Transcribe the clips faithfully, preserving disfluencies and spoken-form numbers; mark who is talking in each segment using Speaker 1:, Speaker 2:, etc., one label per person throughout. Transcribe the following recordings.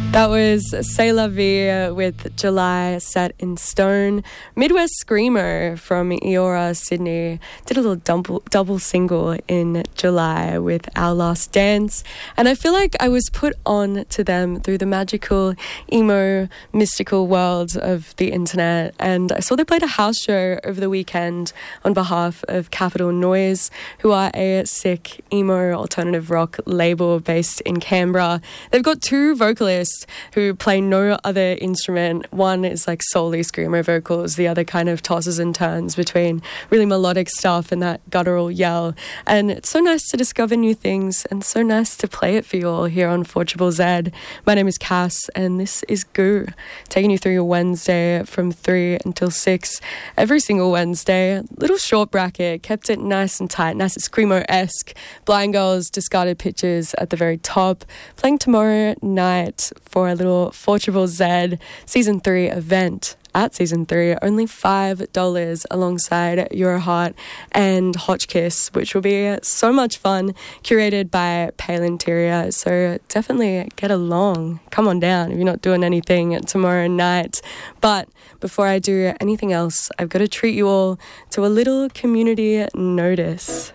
Speaker 1: That was C'est La Vie with July Set in Stone. Midwest Screamer from Eora, Sydney did a little double, double single in July with Our Last Dance. And I feel like I was put on to them through the magical, emo, mystical world of the internet. And I saw they played a house show over the weekend on behalf of Capital Noise, who are a sick, emo, alternative rock label based in Canberra. They've got two vocalists who play no other instrument. One is like solely screamer vocals, the other kind of tosses and turns between really melodic stuff and that guttural yell. And it's so nice to discover new things and so nice to play it for you all here on four Triple Z. My name is Cass and this is Goo, taking you through your Wednesday from three until six every single Wednesday. Little short bracket, kept it nice and tight, nice and screamo-esque. Blind Girls, Discarded Pictures at the very top. Playing tomorrow night for a little four Triple Z Season three event. At Season three, only five dollars alongside Your Heart and Hotchkiss, which will be so much fun, curated by Pale Interior. So definitely get along. Come on down if you're not doing anything tomorrow night. But before I do anything else, I've got to treat you all to a little community notice.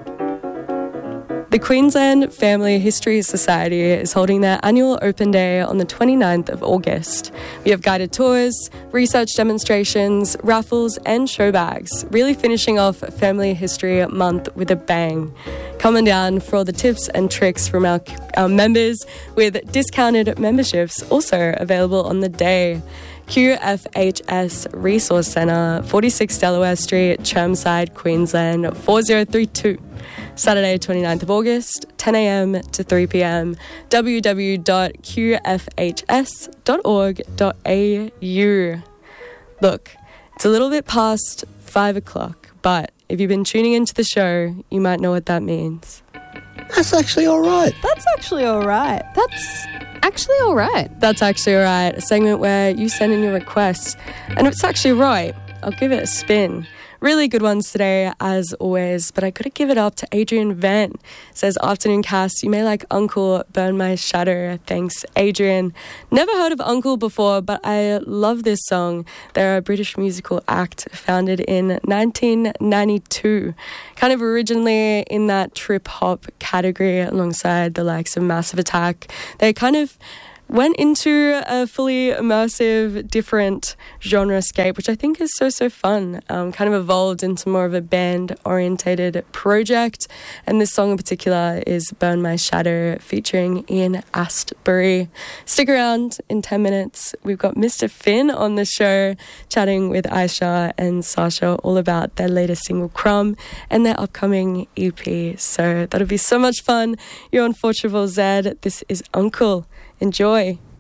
Speaker 1: The Queensland Family History Society is holding their annual open day on the twenty-ninth of August. We have guided tours, research demonstrations, raffles and show bags, really finishing off Family History Month with a bang. Come on down for all the tips and tricks from our, our members, with discounted memberships also available on the day. Q F H S Resource Centre, forty-six Delaware Street, Chermside, Queensland, four zero three two. Saturday, twenty-ninth of August, ten a.m. to three p.m. w w w dot q f h s dot org dot a u. Look, it's a little bit past five o'clock, but if you've been tuning into the show, you might know what that means.
Speaker 2: That's actually all right.
Speaker 3: That's actually all right.
Speaker 4: That's actually all right.
Speaker 1: That's actually all right. A segment where you send in your requests, and if it's actually right, I'll give it a spin. Really good ones today, as always, but I gotta give it up to Adrian Vent. Says, afternoon, Cass. You may like Uncle Burn My Shadow. Thanks, Adrian. Never heard of Uncle before, but I love this song. They're a British musical act founded in nineteen ninety-two. Kind of originally in that trip-hop category alongside the likes of Massive Attack. They kind of went into a fully immersive, different genre-scape, which I think is so, so fun. Um, kind of evolved into more of a band-orientated project. And this song in particular is Burn My Shadow, featuring Ian Astbury. Stick around in ten minutes. We've got Mister Finn on the show, chatting with Aisha and Sasha all about their latest single, Crumb, and their upcoming E P. So that'll be so much fun. You're on four Triple Z. This is Uncle. Enjoy.